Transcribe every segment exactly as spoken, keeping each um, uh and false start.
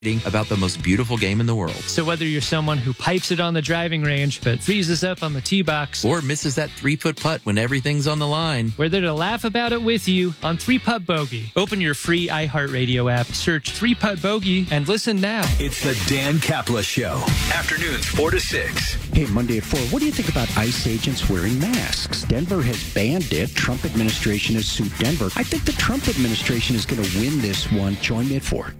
about the most beautiful game in the world. So whether you're someone who pipes it on the driving range but freezes up on the tee box, or misses that three-foot putt when everything's on the line, we're there to laugh about it with you on Three Putt Bogey. Open your free iHeartRadio app, search Three Putt Bogey, and listen now. It's the Dan Capla Show. Afternoons four to six. Hey, Monday at four. What do you think about ICE agents wearing masks? Denver has banned it. Trump administration has sued Denver. I think the Trump administration is going to win this one. Join me at four.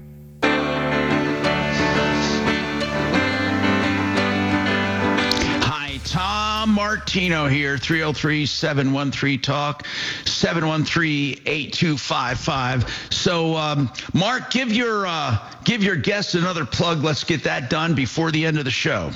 Tom Martino here, three oh three, seven one three, talk, seven one three, eight two five five. So, um, Mark, give your uh, give your guests another plug. Let's get that done before the end of the show.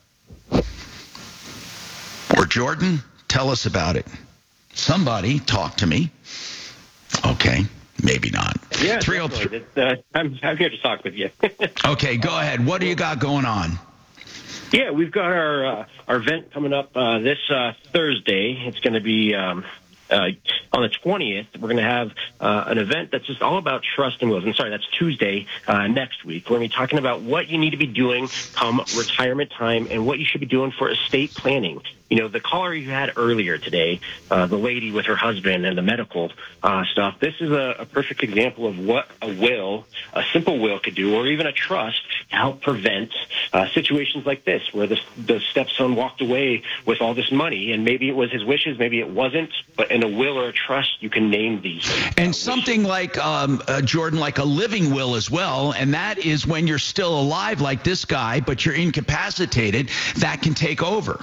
Or Jordan, tell us about it. Somebody talk to me. Okay, maybe not. Yeah, three oh three. Uh, I'm, I'm here to talk with you. Okay, go ahead. What do you got going on? Yeah, we've got our uh, our event coming up uh, this uh, Thursday. It's going to be um, uh, on the twentieth. We're going to have uh, an event that's just all about trust and wills. I'm sorry, that's Tuesday uh, next week. We're going to be talking about what you need to be doing come retirement time and what you should be doing for estate planning. You know, the caller you had earlier today, uh, the lady with her husband and the medical uh, stuff, this is a, a perfect example of what a will, a simple will could do, or even a trust to help prevent uh, situations like this, where the, the stepson walked away with all this money, and maybe it was his wishes, maybe it wasn't, but in a will or a trust, you can name these. And uh, something wishes. like, um, uh, Jordan, like a living will as well, and that is when you're still alive like this guy, but you're incapacitated, that can take over.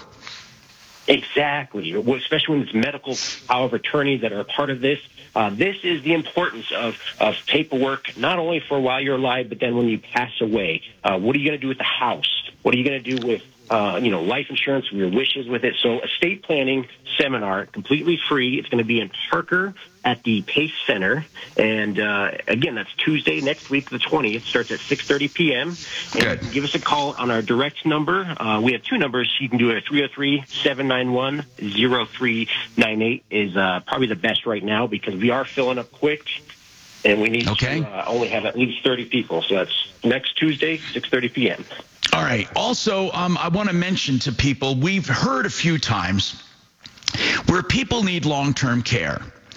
Exactly, especially when it's medical power of attorney that are a part of this. Uh, this is the importance of, of paperwork, not only for while you're alive, but then when you pass away. Uh, what are you going to do with the house? What are you going to do with, uh, you know, life insurance, your wishes with it? So estate planning seminar, completely free. It's going to be in Parker at the Pace Center. And, uh, again, that's Tuesday next week, the twentieth. Starts at six thirty p.m. And Good. Give us a call on our direct number. Uh, we have two numbers. You can do it three oh three, seven nine one, oh three nine eight is uh, probably the best right now because we are filling up quick. And we need okay. to uh, only have at least thirty people. So that's next Tuesday, six thirty p.m. All right. Also, um, I want to mention to people, we've heard a few times where people need long-term care.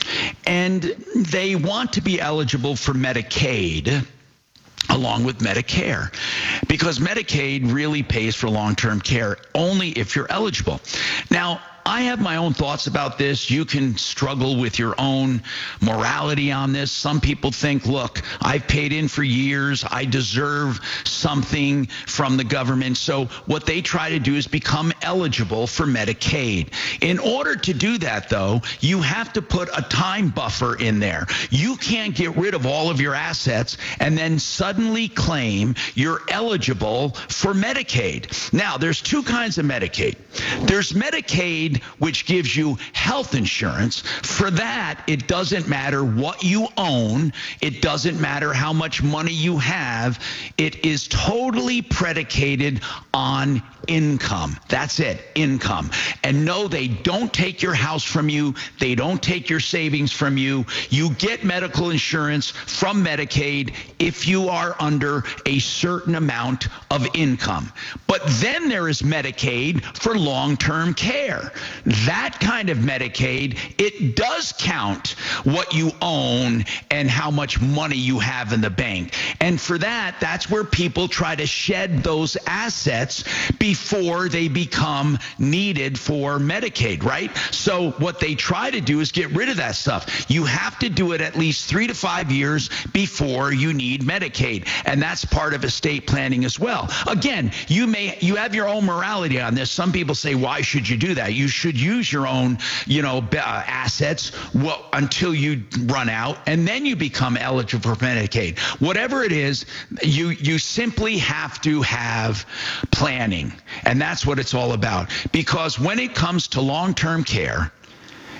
And they want to be eligible for Medicaid along with Medicare, because Medicaid really pays for long-term care only if you're eligible. Now, I have my own thoughts about this. You can struggle with your own morality on this. Some people think, look, I've paid in for years. I deserve something from the government. So what they try to do is become eligible for Medicaid. In order to do that, though, you have to put a time buffer in there. You can't get rid of all of your assets and then suddenly claim you're eligible for Medicaid. Now, there's two kinds of Medicaid. There's Medicaid, which gives you health insurance. For that, it doesn't matter what you own. It doesn't matter how much money you have. It is totally predicated on income. That's it, income. And no, they don't take your house from you. They don't take your savings from you. You get medical insurance from Medicaid if you are under a certain amount of income. But then there is Medicaid for long-term care. That kind of Medicaid, it does count what you own and how much money you have in the bank. And for that, that's where people try to shed those assets before they become needed for Medicaid, right? So what they try to do is get rid of that stuff. You have to do it at least three to five years before you need Medicaid. And that's part of estate planning as well. Again, you may you have your own morality on this. Some people say, why should you do that? You should use your own, you know, uh, assets well, until you run out, and then you become eligible for Medicaid. Whatever it is, you you simply have to have planning, and that's what it's all about. Because when it comes to long-term care,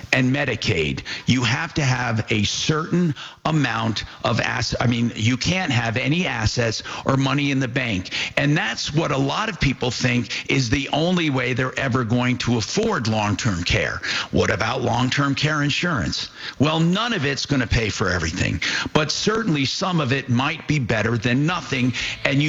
and Medicaid, you have to have a certain amount of assets. I mean, you can't have any assets or money in the bank. And that's what a lot of people think is the only way they're ever going to afford long-term care. What about long-term care insurance? Well, none of it's going to pay for everything, but certainly some of it might be better than nothing. And you